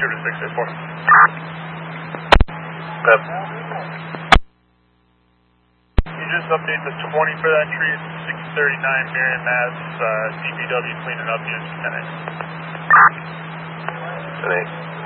22684. Pep. You just update the 20 for that tree. It's 639 Marion, Mass. DPW cleaning up units 10A. 10A.